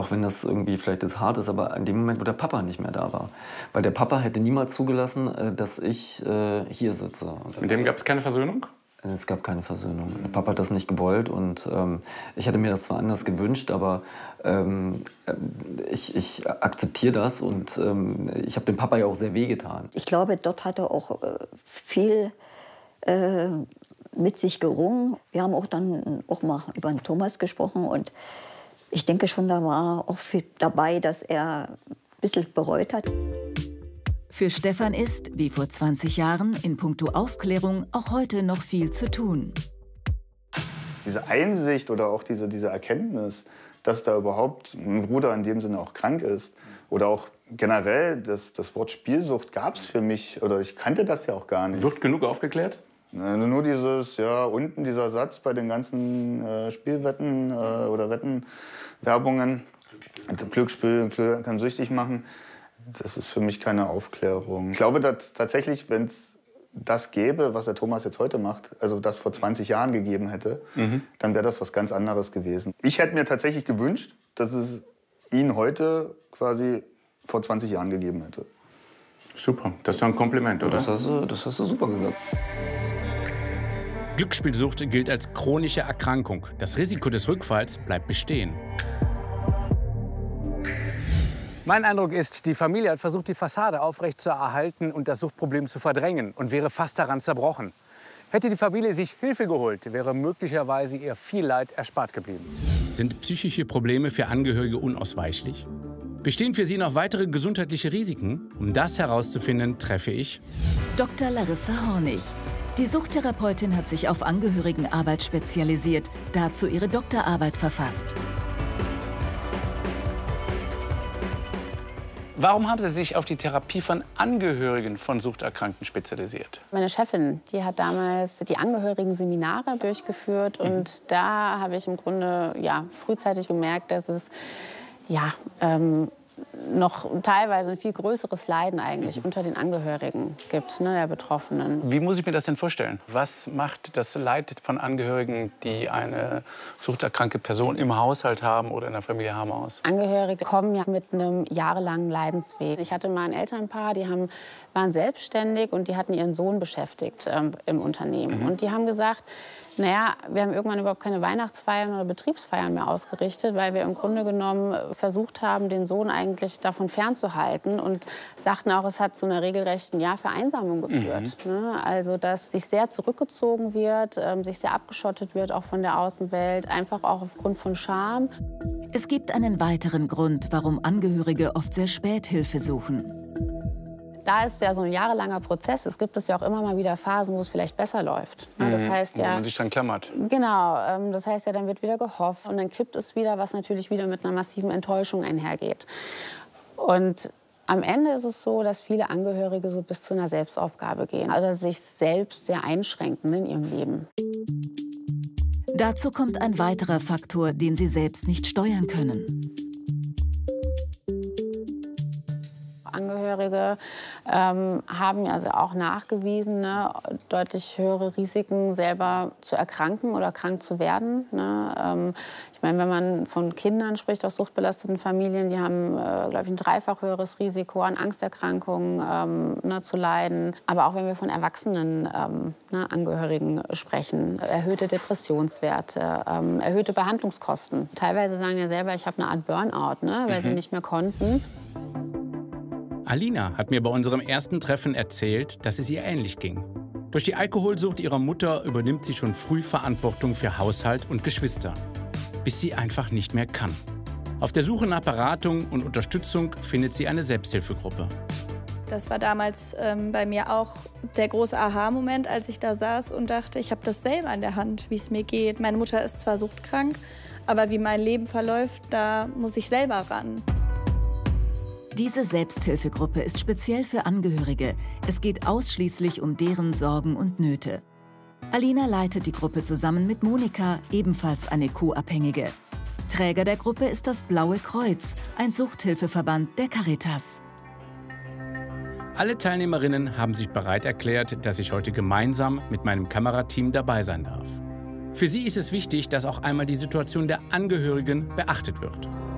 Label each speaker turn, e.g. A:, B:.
A: auch wenn das irgendwie vielleicht jetzt hart ist, aber in dem Moment, wo der Papa nicht mehr da war. Weil der Papa hätte niemals zugelassen, dass ich hier sitze.
B: Mit dem gab es keine Versöhnung?
A: Es gab keine Versöhnung. Der Papa hat das nicht gewollt und ich hätte mir das zwar anders gewünscht, aber ich akzeptiere das und ich habe dem Papa ja auch sehr wehgetan.
C: Ich glaube, dort hat er auch viel mit sich gerungen. Wir haben auch dann auch mal über den Thomas gesprochen und ich denke schon, da war auch viel dabei, dass er ein bisschen bereut hat.
D: Für Stefan ist, wie vor 20 Jahren, in puncto Aufklärung auch heute noch viel zu tun.
E: Diese Einsicht oder auch diese Erkenntnis, dass da überhaupt ein Bruder in dem Sinne auch krank ist oder auch generell das Wort Spielsucht gab es für mich, oder ich kannte das ja auch gar nicht.
B: Wird genug aufgeklärt?
E: Nur dieses, ja, unten dieser Satz bei den ganzen Spielwetten oder Wettenwerbungen. Glücksspiel kann süchtig machen. Das ist für mich keine Aufklärung. Ich glaube, dass tatsächlich, wenn es das gäbe, was der Thomas jetzt heute macht, also das vor 20 Jahren gegeben hätte, dann wäre das was ganz anderes gewesen. Ich hätte mir tatsächlich gewünscht, dass es ihn heute quasi vor 20 Jahren gegeben hätte.
B: Super, das ist doch ein Kompliment, oder?
A: Das hast du super gesagt.
F: Glücksspielsucht gilt als chronische Erkrankung. Das Risiko des Rückfalls bleibt bestehen.
G: Mein Eindruck ist, die Familie hat versucht, die Fassade aufrecht zu erhalten und das Suchtproblem zu verdrängen und wäre fast daran zerbrochen. Hätte die Familie sich Hilfe geholt, wäre möglicherweise ihr viel Leid erspart geblieben.
F: Sind psychische Probleme für Angehörige unausweichlich? Bestehen für sie noch weitere gesundheitliche Risiken? Um das herauszufinden, treffe ich
D: Dr. Larissa Hornig. Die Suchttherapeutin hat sich auf Angehörigenarbeit spezialisiert, dazu ihre Doktorarbeit verfasst.
G: Warum haben Sie sich auf die Therapie von Angehörigen von Suchterkrankten spezialisiert?
H: Meine Chefin, die hat damals die Angehörigen-Seminare durchgeführt und da habe ich im Grunde frühzeitig gemerkt, dass es noch teilweise ein viel größeres Leiden eigentlich unter den Angehörigen gibt, der Betroffenen.
G: Wie muss ich mir das denn vorstellen? Was macht das Leid von Angehörigen, die eine suchterkrankte Person im Haushalt haben oder in der Familie haben, aus?
H: Angehörige kommen ja mit einem jahrelangen Leidensweg. Ich hatte mal ein Elternpaar, die waren selbstständig und die hatten ihren Sohn beschäftigt im Unternehmen. Und die haben gesagt, naja, wir haben irgendwann überhaupt keine Weihnachtsfeiern oder Betriebsfeiern mehr ausgerichtet, weil wir im Grunde genommen versucht haben, den Sohn eigentlich davon fernzuhalten und sagten auch, es hat zu einer regelrechten Vereinsamung geführt. Also, dass sich sehr zurückgezogen wird, sich sehr abgeschottet wird, auch von der Außenwelt, einfach auch aufgrund von Scham.
D: Es gibt einen weiteren Grund, warum Angehörige oft sehr spät Hilfe suchen.
H: Da ist ja so ein jahrelanger Prozess. Es gibt ja auch immer mal wieder Phasen, wo es vielleicht besser läuft. Das heißt
G: wo man sich dran klammert.
H: Genau, das heißt ja, dann wird wieder gehofft und dann kippt es wieder, was natürlich wieder mit einer massiven Enttäuschung einhergeht. Und am Ende ist es so, dass viele Angehörige so bis zu einer Selbstaufgabe gehen, also sich selbst sehr einschränken in ihrem Leben.
D: Dazu kommt ein weiterer Faktor, den sie selbst nicht steuern können.
H: Angehörige haben also auch nachgewiesen, deutlich höhere Risiken, selber zu erkranken oder krank zu werden. Ich meine, wenn man von Kindern spricht aus suchtbelasteten Familien, die haben, glaube ich, ein dreifach höheres Risiko an Angsterkrankungen zu leiden. Aber auch wenn wir von erwachsenen Angehörigen sprechen, erhöhte Depressionswerte, erhöhte Behandlungskosten. Teilweise sagen ja selber, ich habe eine Art Burnout, weil sie nicht mehr konnten.
F: Alina hat mir bei unserem ersten Treffen erzählt, dass es ihr ähnlich ging. Durch die Alkoholsucht ihrer Mutter übernimmt sie schon früh Verantwortung für Haushalt und Geschwister, bis sie einfach nicht mehr kann. Auf der Suche nach Beratung und Unterstützung findet sie eine Selbsthilfegruppe.
I: Das war damals bei mir auch der große Aha-Moment, als ich da saß und dachte, ich habe das selber in der Hand, wie es mir geht. Meine Mutter ist zwar suchtkrank, aber wie mein Leben verläuft, da muss ich selber ran.
D: Diese Selbsthilfegruppe ist speziell für Angehörige. Es geht ausschließlich um deren Sorgen und Nöte. Alina leitet die Gruppe zusammen mit Monika, ebenfalls eine Co-Abhängige. Träger der Gruppe ist das Blaue Kreuz, ein Suchthilfeverband der Caritas.
F: Alle Teilnehmerinnen haben sich bereit erklärt, dass ich heute gemeinsam mit meinem Kamerateam dabei sein darf. Für sie ist es wichtig, dass auch einmal die Situation der Angehörigen beachtet wird.